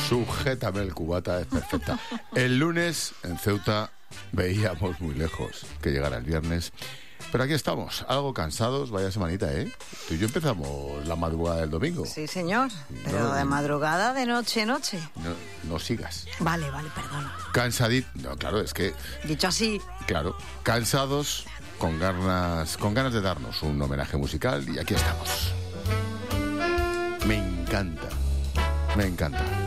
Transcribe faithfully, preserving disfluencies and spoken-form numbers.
Sujétame el cubata, es perfecta. El lunes en Ceuta veíamos muy lejos que llegara el viernes. Pero aquí estamos, algo cansados, vaya semanita, ¿eh? Tú y yo empezamos la madrugada del domingo. Sí, señor, pero no, de madrugada, de noche, noche. No, no sigas. Vale, vale, perdona. Cansadit... No, claro, es que... Dicho así... Claro, cansados, con ganas, con ganas de darnos un homenaje musical y aquí estamos. Me encanta, me encanta.